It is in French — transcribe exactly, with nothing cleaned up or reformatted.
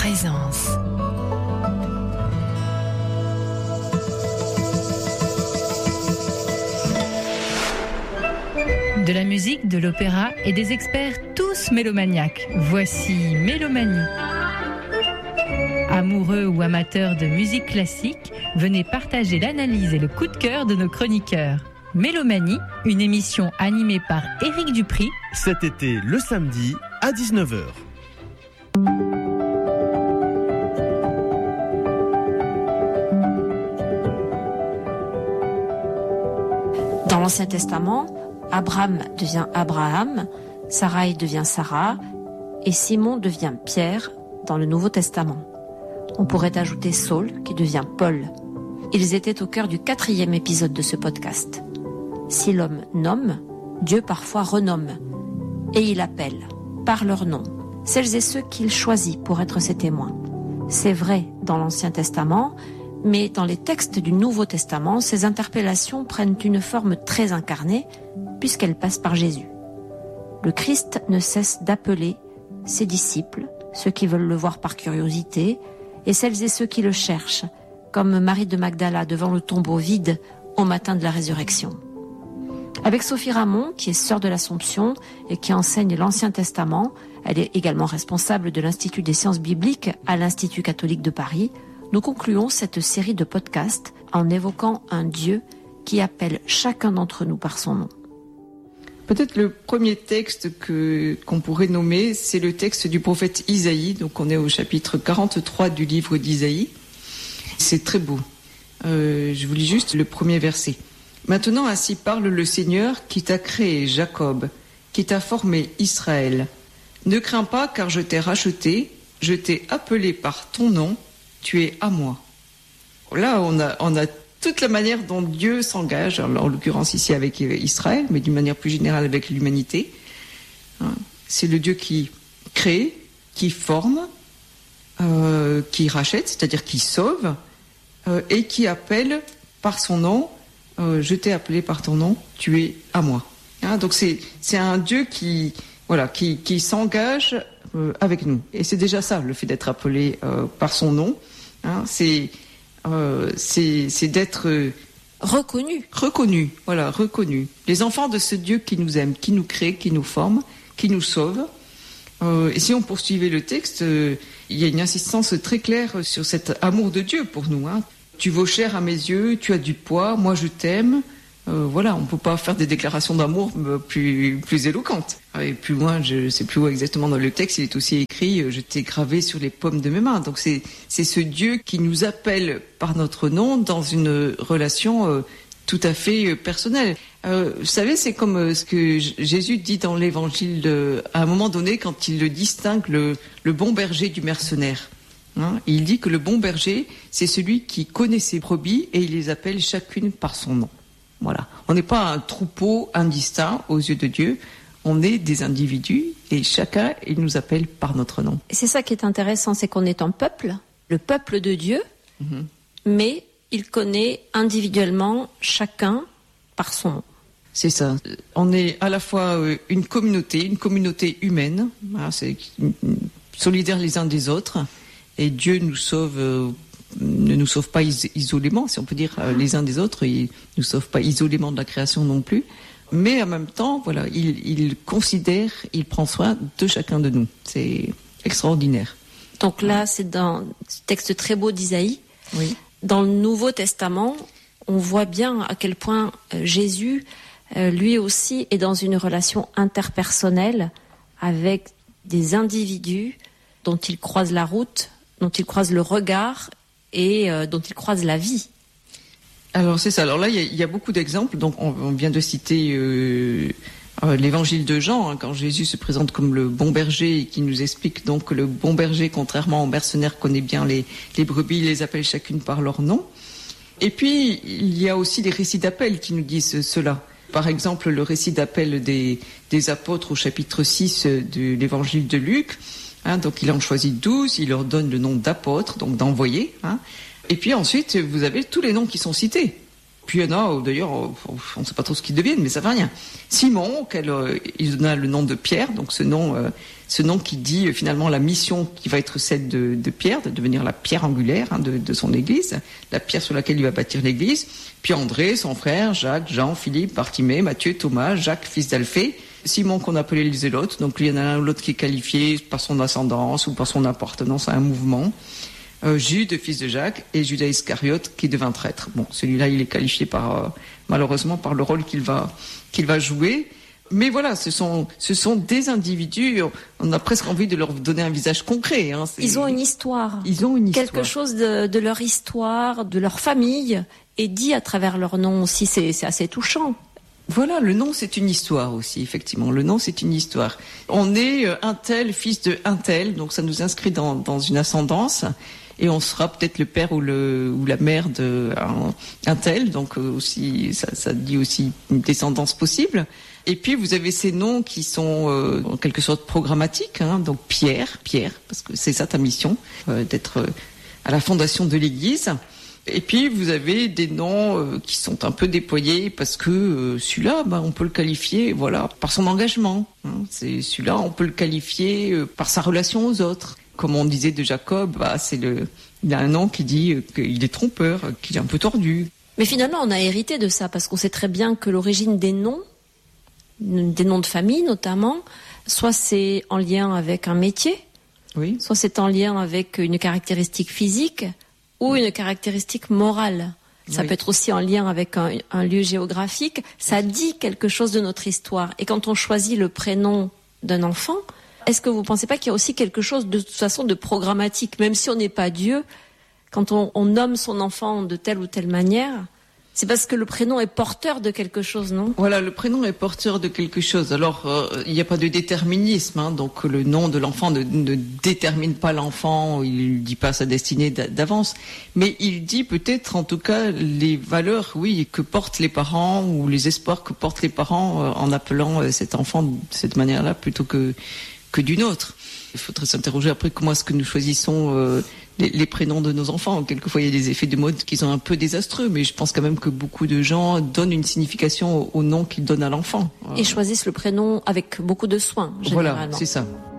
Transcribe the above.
présence. De la musique, de l'opéra et des experts tous mélomaniaques. Voici Mélomanie. Amoureux ou amateurs de musique classique, venez partager l'analyse et le coup de cœur de nos chroniqueurs. Mélomanie, une émission animée par Éric Dupri. Cet été, le samedi, à dix-neuf heures. Dans l'Ancien Testament, Abraham devient Abraham, Sarai devient Sarah et Simon devient Pierre dans le Nouveau Testament. On pourrait ajouter Saul qui devient Paul. Ils étaient au cœur du quatrième épisode de ce podcast. Si l'homme nomme, Dieu parfois renomme et il appelle par leur nom celles et ceux qu'il choisit pour être ses témoins. C'est vrai dans l'Ancien Testament, mais dans les textes du Nouveau Testament, ces interpellations prennent une forme très incarnée puisqu'elles passent par Jésus. Le Christ ne cesse d'appeler ses disciples, ceux qui veulent le voir par curiosité, et celles et ceux qui le cherchent, comme Marie de Magdala devant le tombeau vide au matin de la résurrection. Avec Sophie Ramon, qui est sœur de l'Assomption et qui enseigne l'Ancien Testament, elle est également responsable de l'Institut des sciences bibliques à l'Institut catholique de Paris, nous concluons cette série de podcasts en évoquant un Dieu qui appelle chacun d'entre nous par son nom. Peut-être le premier texte que, qu'on pourrait nommer, c'est le texte du prophète Isaïe. Donc on est au chapitre quarante-trois du livre d'Isaïe. C'est très beau. Euh, je vous lis juste le premier verset. Maintenant ainsi parle le Seigneur qui t'a créé Jacob, qui t'a formé Israël. Ne crains pas car je t'ai racheté, je t'ai appelé par ton nom, tu es à moi. Là on a, on a toute la manière dont Dieu s'engage, en l'occurrence ici avec Israël, mais d'une manière plus générale avec l'humanité. C'est le Dieu qui crée, qui forme, euh, qui rachète, c'est-à-dire qui sauve, euh, et qui appelle par son nom, euh, je t'ai appelé par ton nom, tu es à moi. Hein, donc c'est, c'est un Dieu qui, voilà, qui, qui s'engage euh, avec nous. Et c'est déjà ça, le fait d'être appelé euh, par son nom. Hein, c'est... Euh, c'est, c'est d'être euh, reconnu. Reconnu, voilà, reconnu. Les enfants de ce Dieu qui nous aime, qui nous crée, qui nous forme, qui nous sauve. Euh, et si on poursuivait le texte, euh, il y a une insistance très claire sur cet amour de Dieu pour nous. Hein. Tu vaux cher à mes yeux, tu as du poids, moi je t'aime. Euh, voilà, on ne peut pas faire des déclarations d'amour plus, plus éloquentes. Et plus loin, je ne sais plus où exactement dans le texte, il est aussi écrit « Je t'ai gravé sur les paumes de mes mains ». Donc c'est, c'est ce Dieu qui nous appelle par notre nom dans une relation euh, tout à fait euh, personnelle. Euh, vous savez, c'est comme euh, ce que J- Jésus dit dans l'Évangile de, à un moment donné quand il le distingue le, le bon berger du mercenaire. Hein, il dit que le bon berger, c'est celui qui connaît ses brebis et il les appelle chacune par son nom. Voilà. On n'est pas un troupeau indistinct aux yeux de Dieu. On est des individus et chacun, il nous appelle par notre nom. C'est ça qui est intéressant, c'est qu'on est un peuple, le peuple de Dieu, mmh. mais il connaît individuellement chacun par son nom. C'est ça. On est à la fois une communauté, une communauté humaine, hein, c'est solidaires les uns des autres, et Dieu nous sauve. Euh, ne nous sauve pas is- isolément, si on peut dire, euh, les uns des autres, il ne nous sauve pas isolément de la création non plus, mais en même temps, voilà, il, il considère, il prend soin de chacun de nous. C'est extraordinaire. Donc là, c'est dans ce texte très beau d'Isaïe. Oui. Dans le Nouveau Testament, on voit bien à quel point euh, Jésus, euh, lui aussi, est dans une relation interpersonnelle avec des individus dont il croise la route, dont il croise le regard, et euh, dont il croise la vie. Alors c'est ça. Alors là, il y, y a beaucoup d'exemples. Donc on, on vient de citer euh, euh, l'évangile de Jean, hein, quand Jésus se présente comme le bon berger et qui nous explique donc que le bon berger, contrairement au mercenaire, connaît bien les, les brebis, il les appelle chacune par leur nom. Et puis il y a aussi des récits d'appel qui nous disent cela. Par exemple, le récit d'appel des, des apôtres au chapitre six de l'évangile de Luc. Hein, donc il en choisit douze, il leur donne le nom d'apôtres, donc d'envoyés. Hein. Et puis ensuite, vous avez tous les noms qui sont cités. Puis il y en a, d'ailleurs, on ne sait pas trop ce qu'ils deviennent, mais ça va rien. Simon, qu'elle, euh, il donna le nom de Pierre, donc ce nom, euh, ce nom qui dit euh, finalement la mission qui va être celle de, de Pierre, de devenir la pierre angulaire hein, de, de son église, la pierre sur laquelle il va bâtir l'église. Puis André, son frère, Jacques, Jean, Philippe, Bartimée, Matthieu, Thomas, Jacques, fils d'Alphée, Simon qu'on appelait le Zélote, donc il y en a un ou l'autre qui est qualifié par son ascendance ou par son appartenance à un mouvement. Euh, Jude, fils de Jacques, et Judas Iscariote qui devint traître. Bon, celui-là, il est qualifié par euh, malheureusement par le rôle qu'il va qu'il va jouer. Mais voilà, ce sont ce sont des individus. On a presque envie de leur donner un visage concret. Hein. Ils ont une histoire. Ils ont une histoire. Quelque chose de, de leur histoire, de leur famille, est dit à travers leur nom aussi. C'est, c'est assez touchant. Voilà, le nom c'est une histoire aussi, effectivement. Le nom c'est une histoire. On est un tel, fils de un tel, donc ça nous inscrit dans, dans une ascendance. Et on sera peut-être le père ou, le, ou la mère de un, un tel, donc aussi ça, ça dit aussi une descendance possible. Et puis vous avez ces noms qui sont euh, en quelque sorte programmatiques, hein, donc Pierre, Pierre, parce que c'est ça ta mission, euh, d'être à la fondation de l'Église. Et puis vous avez des noms euh, qui sont un peu déployés parce que euh, celui-là, bah, on peut le qualifier, voilà, par son engagement. Hein. C'est celui-là, on peut le qualifier euh, par sa relation aux autres. Comme on disait de Jacob, bah, c'est le, il a un nom qui dit euh, qu'il est trompeur, qu'il est un peu tordu. Mais finalement, on a hérité de ça parce qu'on sait très bien que l'origine des noms, des noms de famille notamment, soit c'est en lien avec un métier, oui. soit c'est en lien avec une caractéristique physique. Ou une caractéristique morale. Ça oui. peut être aussi en lien avec un, un lieu géographique. Ça dit quelque chose de notre histoire. Et quand on choisit le prénom d'un enfant, est-ce que vous ne pensez pas qu'il y a aussi quelque chose de, de toute façon de programmatique, même si on n'est pas Dieu, quand on, on nomme son enfant de telle ou telle manière, c'est parce que le prénom est porteur de quelque chose, non ? Voilà, le prénom est porteur de quelque chose. Alors, euh, il n'y a pas de déterminisme, hein, donc le nom de l'enfant ne, ne détermine pas l'enfant, il ne dit pas sa destinée d'avance, mais il dit peut-être, en tout cas, les valeurs, oui, que portent les parents ou les espoirs que portent les parents euh, en appelant euh, cet enfant de cette manière-là plutôt que que d'une autre. Il faudrait s'interroger après comment est-ce que nous choisissons euh, les, les prénoms de nos enfants. Quelquefois, il y a des effets de mode qui sont un peu désastreux, mais je pense quand même que beaucoup de gens donnent une signification au, au nom qu'ils donnent à l'enfant. Et choisissent le prénom avec beaucoup de soin, généralement. Voilà, c'est ça.